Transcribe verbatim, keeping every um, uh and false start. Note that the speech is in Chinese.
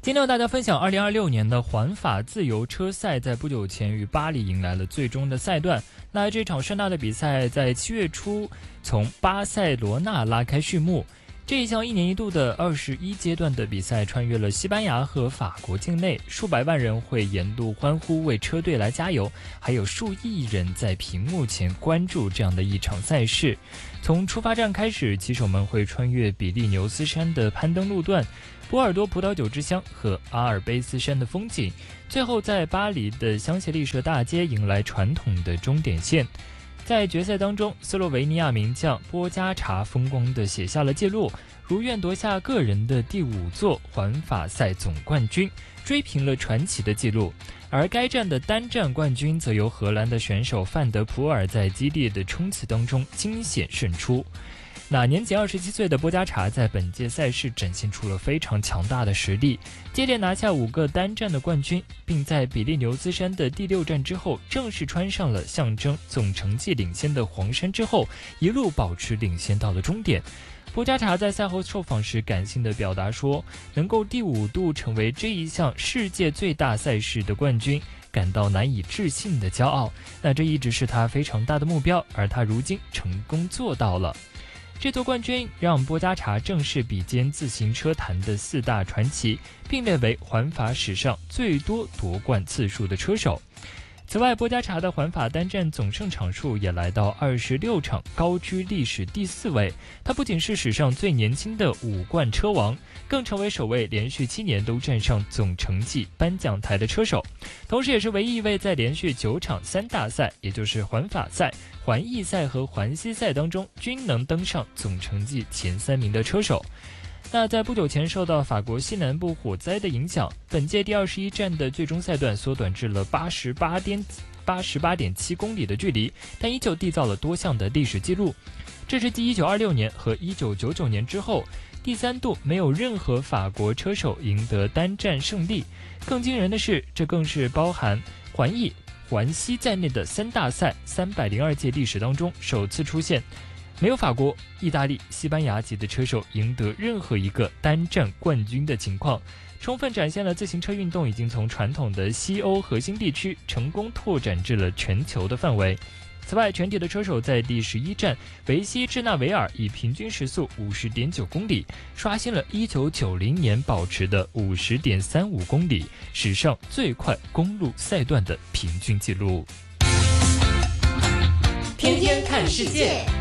今天和大家分享二零二六年的环法自由车赛在不久前于巴黎迎来了最终的赛段。那这场盛大的比赛在七月初从巴塞罗那拉开序幕。这一项一年一度的二十一阶段的比赛穿越了西班牙和法国境内，数百万人会沿路欢呼为车队来加油，还有数亿人在屏幕前关注这样的一场赛事。从出发站开始，骑手们会穿越比利牛斯山的攀登路段，波尔多葡萄酒之乡和阿尔卑斯山的风景，最后在巴黎的香榭丽舍大街迎来传统的终点线。在决赛当中，斯洛维尼亚名将波加查风光地写下了记录，如愿夺下个人的第五座环法赛总冠军，追平了传奇的记录。而该站的单站冠军则由荷兰的选手范德普尔在激烈的冲刺当中惊险胜出。那年仅二十七岁的波加查在本届赛事展现出了非常强大的实力，接连拿下五个单站的冠军，并在比利牛斯山的第六站之后正式穿上了象征总成绩领先的黄衫之后，一路保持领先到了终点。波加查在赛后受访时感性地表达说，能够第五度成为这一项世界最大赛事的冠军，感到难以置信的骄傲。那这一直是他非常大的目标，而他如今成功做到了。这座冠军让波加查正式比肩自行车坛的四大传奇，并列为环法史上最多夺冠次数的车手。此外，波加查的环法单站总胜场数也来到二十六场，高居历史第四位。他不仅是史上最年轻的五冠车王，更成为首位连续七年都站上总成绩颁奖台的车手，同时也是唯一一位在连续九场三大赛，也就是环法赛、环意赛和环西赛当中均能登上总成绩前三名的车手。那在不久前受到法国西南部火灾的影响，本届第二十一站的最终赛段缩短至了八十八点八十八点七公里的距离，但依旧缔造了多项的历史记录。这是继一九二六年和一九九九年之后，第三度没有任何法国车手赢得单站胜利。更惊人的是，这更是包含环意、环西在内的三大赛三百零二届历史当中首次出现没有法国、意大利、西班牙籍的车手赢得任何一个单站冠军的情况，充分展现了自行车运动已经从传统的西欧核心地区成功拓展至了全球的范围。此外，全体的车手在第十一站维西智纳维尔以平均时速 五十点九公里，刷新了一九九零年保持的 五十点三五公里史上最快公路赛段的平均纪录。 天天看世界。